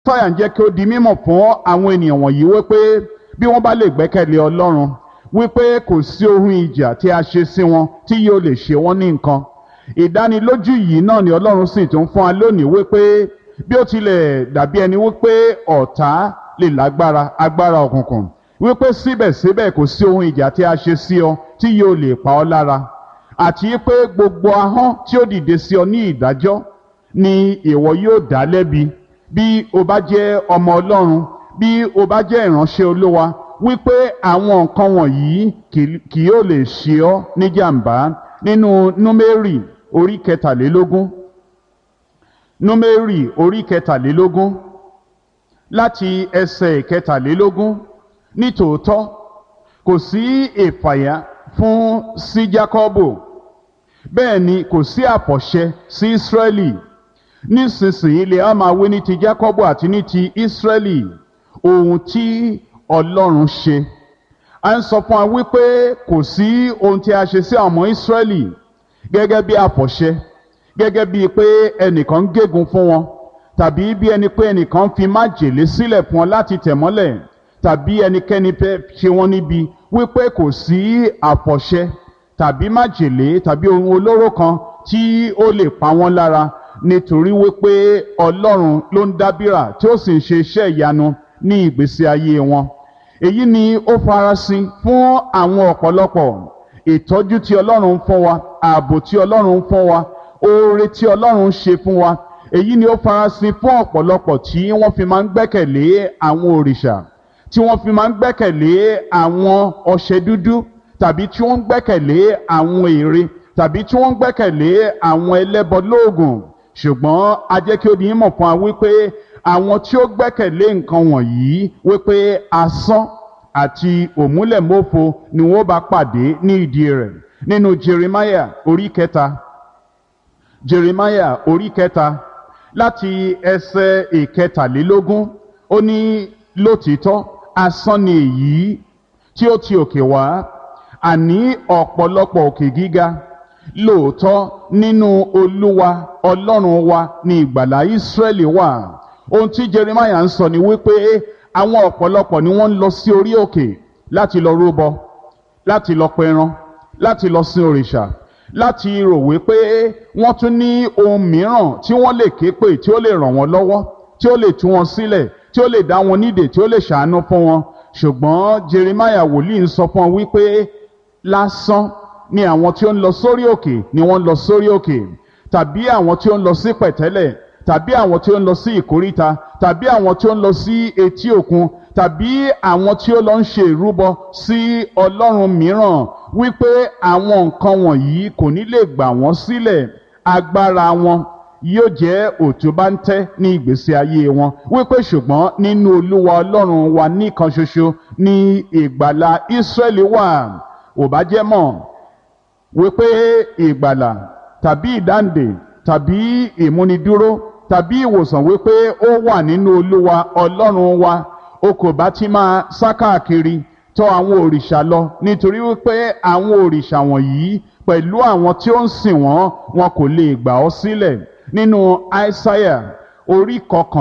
Àìsáyà ń jẹ́ kí ó di mímọ̀ fún àwọn ènìyàn wọ̀nyí wípé bí wọ́n bá lè gbẹ́kẹ̀lé Ọlọ́run wípé kò sí ohun ìjà tí a ṣe sí wọn tí yóò lè ṣe wọ́n ní nǹkan. Ìdánilójú yìí náà ni Ọlọ́run sì tún fún wa lónìí wípé bí ó tilẹ̀ dàbí ẹni wípé ọ̀tá lè lágbára agbára òkùnkùn wípé síbẹ̀síbẹ̀ kò sí ohun ìjà tí a ṣe sí ọ tí yóò lè pa ọ́ lára, àti pé gbogbo ahọ́n tí ó dìde sí ọ ní ìdájọ́ ni ìwọ yóò dá lẹ́bi. Bí o bá jẹ́ ọmọ Ọlọ́run, bí o bá jẹ́ ìránṣẹ́ Olúwa, wípé àwọn nǹkan wọ̀nyí kì yóò lè ṣe ọ́ ní jàǹbá. Nínú Númérì orí kẹtàlélógún, Númérì orí kẹtàlélógún láti ẹsẹ̀ kẹtàlélógún, nítòótọ́ kò sí ìfàyà sí Jákọ́bù, bẹ́ẹ̀ ni kò sí àfọ̀ṣẹ sí Ísírẹ́lì. Nísinsìnyí lè a máa wí ní ti Jákọ́bù àti ní ti Ísírẹ́lì ohun tí Ọlọ́run ṣe. A ń sọ fún wa wípé kò sí ohun tí a ṣe sí àwọn ọmọ Ísírẹ́lì gẹ́gẹ́ bí àfọ̀ṣẹ, gẹ́gẹ́ bí pé ẹnìkan gégùn fún wọn, tàbí bí ẹni pé ẹnìkan fi májèlé sílẹ̀ fún wọn láti tẹ̀ mọ́lẹ̀, tàbí ẹnikẹ́ni fẹ́ ṣe wọ́n níbi. Wípé kò sí àfọ̀ṣẹ tàbí májèlé tàbí ohun olóró kan tí ó lè pa wọ́n lára, nítorí wípé Ọlọ́run ló ń dábìrà tí ó sì ń ṣe iṣẹ́ ìyanu ní ìgbésí ayé wọn. Èyí ni ó farasin fún àwọn ọ̀pọ̀lọpọ̀ ìtọ́jú tí Ọlọ́run ń fún wa, ààbò tí Ọlọ́run ń fún wa, oore tí Ọlọ́run ń ṣe fún wa. Èyí ni ó farasin fún ọ̀pọ̀lọpọ̀ tí wọ́n fi máa ń gbẹ́kẹ̀lé àwọn òrìṣà, tí wọ́n fi máa ń gbẹ́kẹ̀lé àwọn ọṣẹ dúdú, tàbí tí wọ́n ń gbẹ́kẹ̀lé àwọn ère, tàbí tí wọ́n ń gbẹ́kẹ̀lé àwọn ẹlẹ́bọ lóògùn. Ṣùgbọ́n a jẹ́ kí ó di mímọ̀ fún wa wípé àwọn tí ó gbẹ́kẹ̀lé nǹkan wọ̀nyí wípé asán àti òmúlẹ̀mófo ni wọ́n bá pàdé ní ìdí rẹ̀. Nínú Jeremáyà orí kẹta láti ẹsẹ̀ ìkẹtàlélógún, ó ní lótìítọ́ asán ni èyí tí ó ti òkè wá, àní ọ̀pọ̀lọpọ̀ òkè gíga. Lóòótọ́ nínú Olúwa Ọlọ́run wa ni ìgbàlà Ísírẹ́lì wà. Ohun tí Jeremáyà ń sọ ni wípé àwọn ọ̀pọ̀lọpọ̀ ni wọ́n ń lọ sí orí òkè láti lọ rúbọ, láti lọ pẹran, láti lọ sin òrìṣà, láti rò wípé wọ́n tún ní ohun mìíràn tí wọ́n lè ké pè tí ó lè ràn wọ́n lọ́wọ́, tí ó lè tú wọn sílẹ̀, tí ó lè dá wọn nídè, tí ó lè ṣàánú fún wọn. Ṣùgbọ́n Jeremáyà wòlíì ń sọ fún wọn wípé lásán ni àwọn tí ó ń lọ sórí òkè ni wọ́n ń lọ sórí òkè, tàbí àwọn tí ó ń lọ sí pẹ̀tẹ́lẹ̀, tàbí àwọn tí ó ń lọ sí ìkóríta, tàbí àwọn tí ó ń lọ sí etí òkun, tàbí àwọn tí ó lọ ń ṣe ìrúbọ sí ọlọ́run mìíràn. Wípé àwọn nǹkan wọ̀nyí kò ní lè gbà wọ́n sílẹ̀. Agbára wọn yóò jẹ́ òtúbáńtẹ́ ní ìgbésí ayé wọn. Wípé ṣùgbọ́n nínú Olúwa Ọlọ́run wa nìkan ṣoṣo ni ìgbàlà Ísírẹ́lì wà. Ò bá jẹ́ mọ̀ wípé ìgbàlà tàbí ìdáǹdè tàbí ìmúnidúró tàbí ìwòsàn wípé ó wà nínú Olúwa Ọlọ́run wa, o kò bá ti máa sá káàkiri tọ̀ àwọn òrìṣà lọ, nítorí wípé àwọn òrìṣà wọ̀nyí pẹ̀lú àwọn tí ó ń sìn wọ́n, wọn kò lè gbà ọ́ sílẹ̀. Nínú Àìsáyà orí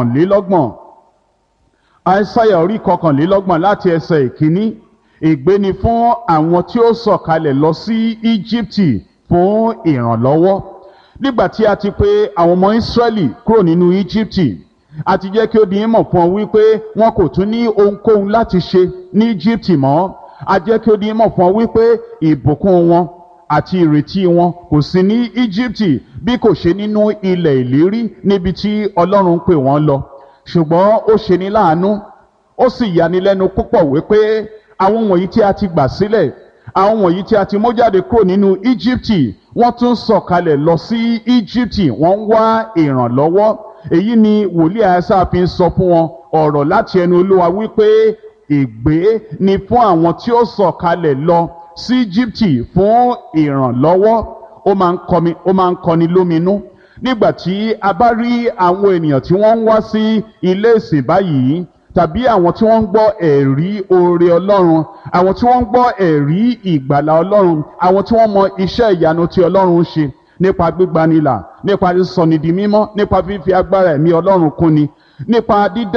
kọkànlélọ́gbọ̀n láti ẹsẹ̀ ìkíní, ègbé ni fún àwọn tí ó sọ̀kalẹ̀ lọ sí Íjíbítì fún ìrànlọ́wọ́. Nígbà tí a ti pè àwọn ọmọ Ísírẹ́lì kúrò nínú Íjíbítì, a ti jẹ́ kí ó di mímọ̀ fún ọ wípé wọn kò tún ní ohunkóhun láti ṣe ní Íjíbítì mọ́. A jẹ́ kí ó di mímọ̀ fún ọ wípé ìbùkún wọn àti ìrètí wọn kò sí ní Íjíbítì bí kò ṣe nínú ilẹ̀ ìlérí níbi tí Ọlọ́run ń pè wọ́n lọ. Ṣùgbọ́n ó ṣe ní láàánú, ó sì yanilẹ́nu púpọ̀ wípé àwọn wọ̀nyí tí a ti gbà sílẹ̀, àwọn wọ̀nyí tí a ti mú jáde kúrò nínú Íjíbítì, wọ́n tún sọ̀kalẹ̀ lọ sí Íjíbítì, wọ́n ń wá ìrànlọ́wọ́. Èyí ni wòlíì Àìsáyà fi ń sọ fún wọn ọ̀rọ̀ láti ẹnu Olúwa wípé ègbé ni fún àwọn tí ó sọ̀kalẹ̀ lọ sí Íjíbítì fún ìrànlọ́wọ́. Ó máa ń kọni lóminú nígbà tí a bá rí àwọn ènìyàn tí wọ́n ń wá sí ilé ìsìn báyìí, tàbí àwọn tí wọ́n ń gbọ́ ẹ̀rí oore Ọlọ́run, àwọn tí wọ́n ń gbọ́ ẹ̀rí ìgbàlà Ọlọ́run, àwọn tí wọ́n mọ iṣẹ́ ìyanu tí Ọlọ́run ń ṣe nípa gbígbanilà, nípa sísọni di mímọ́, nípa fífi agbára ẹ̀mí Ọlọ́run kúnni, nípa dídá